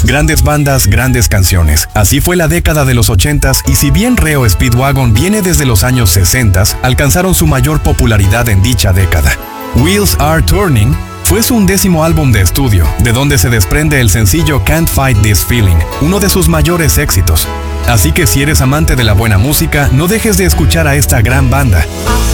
Grandes bandas, grandes canciones. Así fue la década de los 80s y si bien Reo Speedwagon viene desde los años 60s, alcanzaron su mayor popularidad en dicha década. Wheels Are Turning fue su 11º álbum de estudio, de donde se desprende el sencillo Can't Fight This Feeling, uno de sus mayores éxitos. Así que si eres amante de la buena música, no dejes de escuchar a esta gran banda.